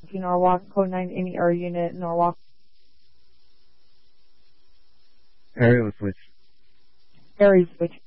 Norwalk, code 9 Amy Air Unit, Norwalk. Area switch. Area switch.